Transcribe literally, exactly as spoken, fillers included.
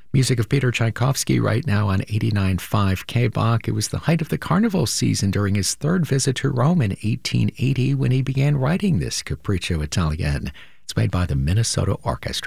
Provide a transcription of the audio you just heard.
Music of Peter Tchaikovsky right now on eighty-nine point five K B A C. It was the height of the carnival season during his third visit to Rome in eighteen eighty when he began writing this Capriccio Italien. It's made by the Minnesota Orchestra.